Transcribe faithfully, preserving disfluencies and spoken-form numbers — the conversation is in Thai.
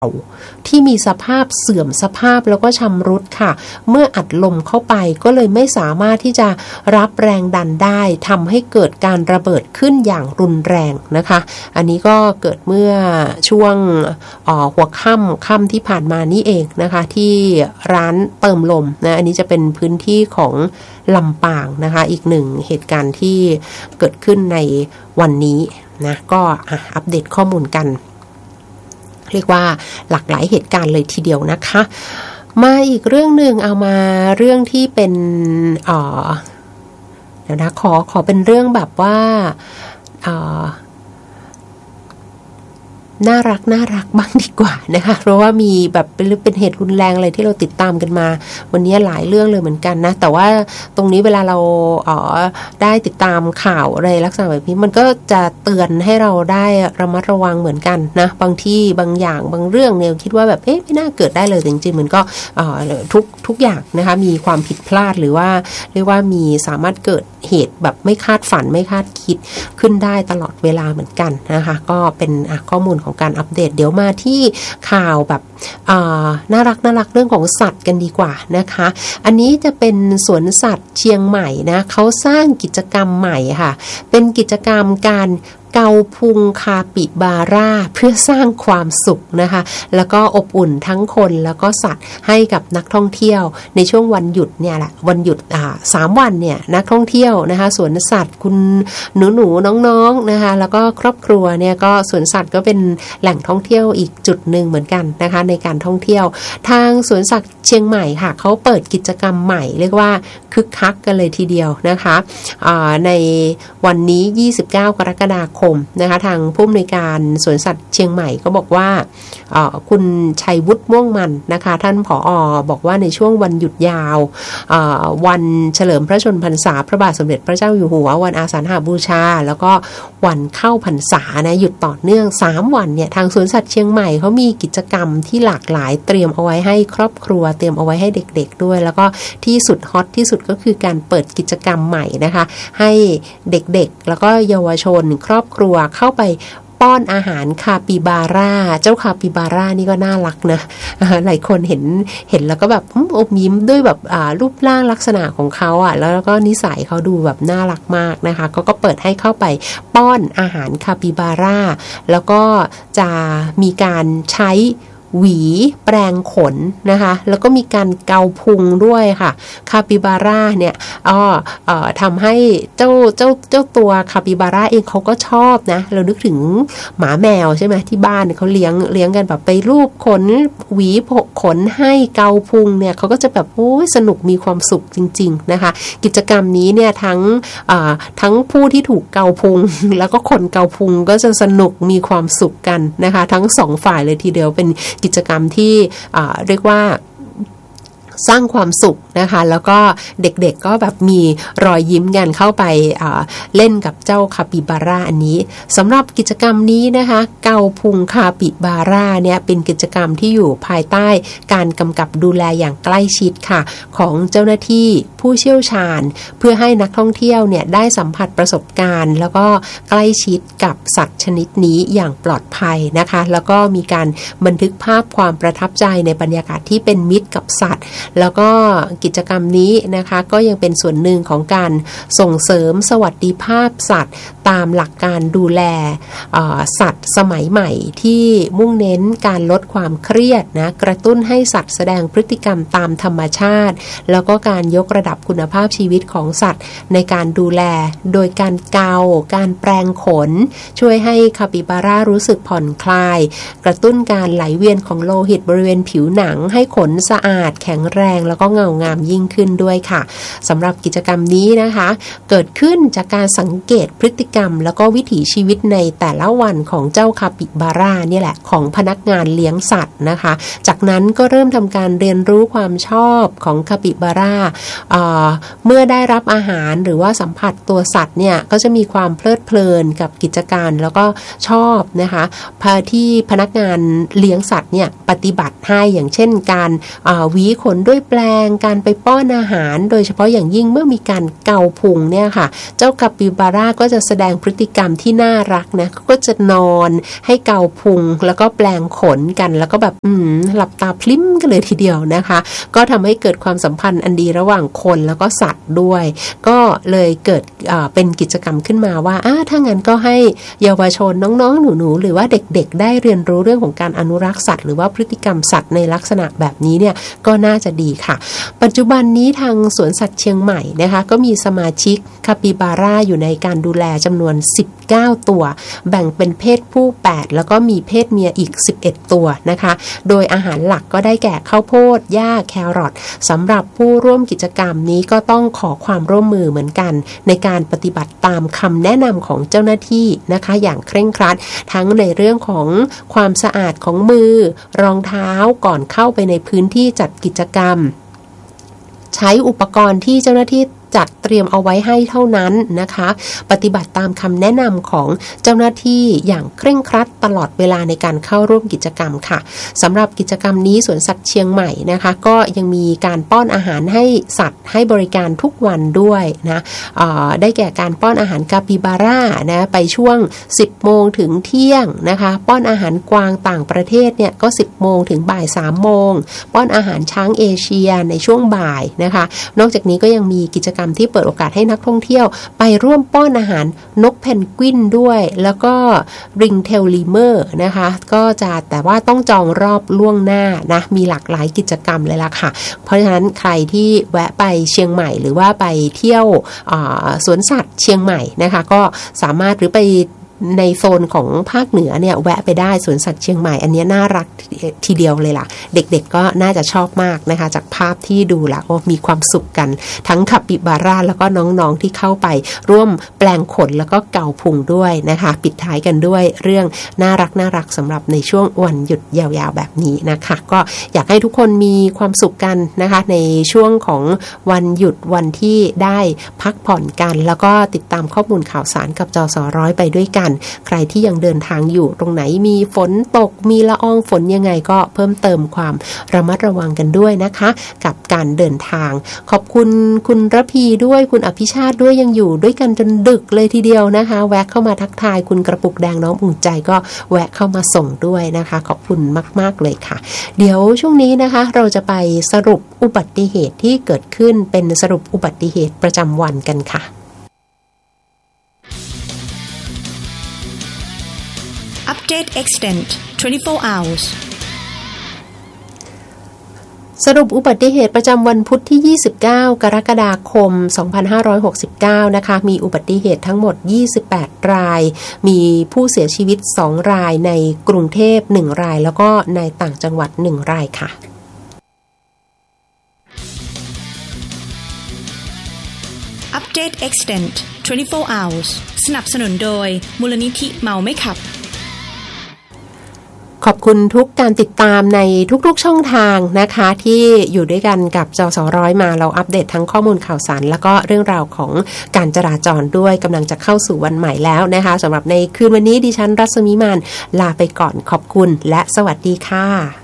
ที่มีสภาพเสื่อมสภาพแล้วก็ชำรุดค่ะเมื่ออัดลมเข้าไปก็เลยไม่สามารถที่จะรับแรงดันได้ทำให้เกิดการระเบิดขึ้นอย่างรุนแรงนะคะอันนี้ก็เกิดเมื่อช่วงหัวค่ำค่ำที่ผ่านมานี่เองนะคะที่ร้านเติมลมนะอันนี้จะเป็นพื้นที่ของลำปางนะคะอีกหนึ่งเหตุการณ์ที่เกิดขึ้นในวันนี้นะก็อัปเดตข้อมูลกันเรียกว่าหลากหลายเหตุการณ์เลยทีเดียวนะคะมาอีกเรื่องหนึ่งเอามาเรื่องที่เป็นเอ่อเดี๋ยวนะขอขอเป็นเรื่องแบบว่าเอ่อน่ารักน่ารักบ้างดีกว่านะคะเพราะว่ามีแบบเป็นเป็นเหตุรุนแรงอะไรที่เราติดตามกันมาวันนี้หลายเรื่องเลยเหมือนกันนะแต่ว่าตรงนี้เวลาเราเอ่อได้ติดตามข่าวอะไรลักษณะแบบนี้มันก็จะเตือนให้เราได้ระมัดระวังเหมือนกันนะบางที่บางอย่างบางเรื่องเนี่ยคิดว่าแบบเอ๊ะไม่น่าเกิดได้เลยแต่จริงๆมันก็เอ่อทุกทุกอย่างนะคะมีความผิดพลาดหรือว่าเรียกว่ามีสามารถเกิดเหตุแบบไม่คาดฝันไม่คาดคิดขึ้นได้ตลอดเวลาเหมือนกันนะคะก็เป็นข้อมูลของการอัปเดตเดี๋ยวมาที่ข่าวแบบน่ารักน่ารักเรื่องของสัตว์กันดีกว่านะคะอันนี้จะเป็นสวนสัตว์เชียงใหม่นะเขาสร้างกิจกรรมใหม่ค่ะเป็นกิจกรรมการเกาพุงคาปิบาร่าเพื่อสร้างความสุขนะคะแล้วก็อบอุ่นทั้งคนแล้วก็สัตว์ให้กับนักท่องเที่ยวในช่วงวันหยุดเนี่ยแหละวันหยุดอ่าสามวันเนี่ยนักท่องเที่ยวนะคะสวนสัตว์คุณหนูหนูน้องๆนะคะแล้วก็ครอบครัวเนี่ยก็สวนสัตว์ก็เป็นแหล่งท่องเที่ยวอีกจุดหนึ่งเหมือนกันนะคะในการท่องเที่ยวทางสวนสัตว์เชียงใหม่ค่ะเขาเปิดกิจกรรมใหม่เรียกว่าคึกคักกันเลยทีเดียวนะคะในวันนี้ยี่สิบเก้ากรกฎาคมนะคะทางผู้อำนวยการสวนสัตว์เชียงใหม่ก็บอกว่าคุณชัยวุฒิม่วงมันนะคะท่านผอ.บอกว่าในช่วงวันหยุดยาววันเฉลิมพระชนมพรรษาพระบาทสมเด็จพระเจ้าอยู่หัววันอาสาฬหบูชาแล้วก็วันเข้าพรรษานะหยุดต่อเนื่องสามวันเนี่ยทางสวนสัตว์เชียงใหม่เขามีกิจกรรมที่หลากหลายเตรียมเอาไว้ให้ครอบครัวเตรียมเอาไว้ให้เด็กๆด้วยแล้วก็ที่สุดฮอตที่สุดก็คือการเปิดกิจกรรมใหม่นะคะให้เด็กๆแล้วก็เยาวชนครอบครัวเข้าไปป้อนอาหารคาปิบาร่าเจ้าคาปิบาร่านี่ก็น่ารักนะหลายคนเห็นเห็นแล้วก็แบบอมยิ้มด้วยแบบรูปร่างลักษณะของเขาอ่ะแล้วก็นิสัยเขาดูแบบน่ารักมากนะคะก็ก็เปิดให้เข้าไปป้อนอาหารคาปิบาร่าแล้วก็จะมีการใช้หวีแปรงขนนะคะแล้วก็มีการเกาพุงด้วยค่ะคาปิบาร่าเนี่ยอ๋อเอ่อทำให้เจ้าเจ้าเจ้าตัวคาปิบาร่าเองเขาก็ชอบนะเรานึกถึงหมาแมวใช่ไหมที่บ้านเขาเลี้ยงเลี้ยงกันแบบไปรูปขนหวีขนให้เกาพุงเนี่ยเขาก็จะแบบโอ้ยสนุกมีความสุขจริงๆนะคะกิจกรรมนี้เนี่ยทั้งอ่าทั้งผู้ที่ถูกเกาพุงแล้วก็คนเกาพุงก็จะสนุกมีความสุขกันนะคะทั้งสองฝ่ายเลยทีเดียวเป็นกิจกรรมที่เรียกว่าสร้างความสุขนะคะแล้วก็เด็กๆก็แบบมีรอยยิ้มกันเข้าไปเล่นกับเจ้าคาปิบาร่าอันนี้สำหรับกิจกรรมนี้นะคะเกาพุงคาปิบาร่าเนี่ยเป็นกิจกรรมที่อยู่ภายใต้การกำกับดูแลอย่างใกล้ชิดค่ะของเจ้าหน้าที่ผู้เชี่ยวชาญเพื่อให้นักท่องเที่ยวเนี่ยได้สัมผัสประสบการณ์แล้วก็ใกล้ชิดกับสัตว์ชนิดนี้อย่างปลอดภัยนะคะแล้วก็มีการบันทึกภาพความประทับใจในบรรยากาศที่เป็นมิตรกับสัตว์แล้วก็กิจกรรมนี้นะคะก็ยังเป็นส่วนหนึ่งของการส่งเสริมสวัสดิภาพสัตว์ตามหลักการดูแลสัตว์สมัยใหม่ที่มุ่งเน้นการลดความเครียดนะกระตุ้นให้สัตว์แสดงพฤติกรรมตามธรรมชาติแล้วก็การยกระดับคุณภาพชีวิตของสัตว์ในการดูแลโดยการเกาการแปรงขนช่วยให้คาปิบาร่ารู้สึกผ่อนคลายกระตุ้นการไหลเวียนของโลหิตบริเวณผิวหนังให้ขนสะอาดแข็งแรงแล้วก็เงางามยิ่งขึ้นด้วยค่ะสำหรับกิจกรรมนี้นะคะเกิดขึ้นจากการสังเกตพฤติกรรมแล้วก็วิถีชีวิตในแต่ละวันของเจ้าคาปิบาร่าเนี่ยแหละของพนักงานเลี้ยงสัตว์นะคะจากนั้นก็เริ่มทำการเรียนรู้ความชอบของคาปิบาร่าเอ่อเมื่อได้รับอาหารหรือว่าสัมผัสตัวสัตว์เนี่ยก็จะมีความเพลิดเพลินกับกิจการแล้วก็ชอบนะคะพาที่พนักงานเลี้ยงสัตว์เนี่ยปฏิบัติให้อย่างเช่นการหวีขนด้วยแปลงการไปป้อนอาหารโดยเฉพาะอย่างยิ่งเมื่อมีการเกาพุงเนี่ยค่ะเจ้าคาปิบาร่าก็จะแสดงพฤติกรรมที่น่ารักนะก็จะนอนให้เกาพุงแล้วก็แปลงขนกันแล้วก็แบบอืมหลับตาพลิ้มกันเลยทีเดียวนะคะก็ทำให้เกิดความสัมพันธ์อันดีระหว่างคนแล้วก็สัตว์ด้วยก็เลยเกิดเอ่อเป็นกิจกรรมขึ้นมาว่าอ่าถ้างั้นก็ให้เยาวชนน้องๆหนูๆหรือว่าเด็กๆได้เรียนรู้เรื่องของการอนุรักษ์สัตว์หรือว่าพฤติกรรมสัตว์ในลักษณะแบบนี้เนี่ยก็น่าจะดีค่ะปัจจุบันนี้ทางสวนสัตว์เชียงใหม่นะคะก็มีสมาชิกคาปิบาร่าอยู่ในการดูแลจำนวนสิบเก้าตัวแบ่งเป็นเพศผู้แปดแล้วก็มีเพศเมียอีกสิบเอ็ดตัวนะคะโดยอาหารหลักก็ได้แก่ข้าวโพดหญ้าแครอทสำหรับผู้ร่วมกิจกรรมนี้ก็ต้องขอความร่วมมือเหมือนกันในการปฏิบัติตามคำแนะนำของเจ้าหน้าที่นะคะอย่างเคร่งครัดทั้งในเรื่องของความสะอาดของมือรองเท้าก่อนเข้าไปในพื้นที่จัดกิจกรรมใช้อุปกรณ์ที่เจ้าหน้าที่จัดเตรียมเอาไว้ให้เท่านั้นนะคะปฏิบัติตามคำแนะนำของเจ้าหน้าที่อย่างเคร่งครัดตลอดเวลาในการเข้าร่วมกิจกรรมค่ะสำหรับกิจกรรมนี้สวนสัตว์เชียงใหม่นะคะก็ยังมีการป้อนอาหารให้สัตว์ให้บริการทุกวันด้วยนะได้แก่การป้อนอาหารคาปิบาร่านะไปช่วงสิบโมงถึงเที่ยงนะคะป้อนอาหารกวางต่างประเทศเนี่ยก็สิบโมงถึงบ่ายสามโมงป้อนอาหารช้างเอเชียในช่วงบ่ายนะคะนอกจากนี้ก็ยังมีกิจกรรมที่เปิดโอกาสให้นักท่องเที่ยวไปร่วมป้อนอาหารนกเพนกวินด้วยแล้วก็ริงเทลลีเมอร์นะคะก็จะแต่ว่าต้องจองรอบล่วงหน้านะมีหลากหลายกิจกรรมเลยล่ะค่ะเพราะฉะนั้นใครที่แวะไปเชียงใหม่หรือว่าไปเที่ยวสวนสัตว์เชียงใหม่นะคะก็สามารถหรือไปในโซนของภาคเหนือเนี่ยแวะไปได้สวนสัตว์เชียงใหม่อันนี้น่ารักทีเดียวเลยล่ะเด็กๆก็น่าจะชอบมากนะคะจากภาพที่ดูแล้วก็มีความสุขกันทั้งคาปิบาร่าแล้วก็น้องๆที่เข้าไปร่วมแปลงขนแล้วก็เกาพุงด้วยนะคะปิดท้ายกันด้วยเรื่องน่ารักน่ารักสำหรับในช่วงวันหยุดยาวๆแบบนี้นะคะก็อยากให้ทุกคนมีความสุขกันนะคะในช่วงของวันหยุดวันที่ได้พักผ่อนกันแล้วก็ติดตามข้อมูลข่าวสารกับจสร้อยไปด้วยกันใครที่ยังเดินทางอยู่ตรงไหนมีฝนตกมีละอองฝนยังไงก็เพิ่มเติมความระมัดระวังกันด้วยนะคะกับการเดินทางขอบคุณคุณระพีด้วยคุณอภิชาติด้วยยังอยู่ด้วยกันจนดึกเลยทีเดียวนะคะแวะเข้ามาทักทายคุณกระปุกแดงน้องอุ่นใจก็แวะเข้ามาส่งด้วยนะคะขอบคุณมากๆเลยค่ะเดี๋ยวช่วงนี้นะคะเราจะไปสรุปอุบัติเหตุที่เกิดขึ้นเป็นสรุปอุบัติเหตุประจำวันกันค่ะ Update Extent ยี่สิบสี่ hours สรุปอุบัติเหตุประจำวันพุธที่ยี่สิบเก้ากรกฎาคมสองพันห้าร้อยหกสิบเก้านะคะมีอุบัติเหตุทั้งหมดยี่สิบแปดรายมีผู้เสียชีวิตสองรายในกรุงเทพหนึ่งรายแล้วก็ในต่างจังหวัดหนึ่งรายค่ะ Update Extent ยี่สิบสี่ hours สนับสนุนโดยมูลนิธิเมาไม่ขับขอบคุณทุกการติดตามในทุกๆช่องทางนะคะที่อยู่ด้วยกันกับจสร้อยมาเราอัปเดตทั้งข้อมูลข่าวสารแล้วก็เรื่องราวของการจราจรด้วยกำลังจะเข้าสู่วันใหม่แล้วนะคะสำหรับในคืนวันนี้ดิฉันรัศมีมานลาไปก่อนขอบคุณและสวัสดีค่ะ